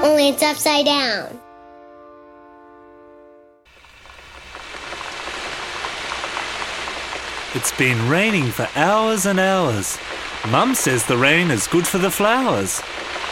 only it's upside down. It's been raining for hours and hours. Mum says the rain is good for the flowers.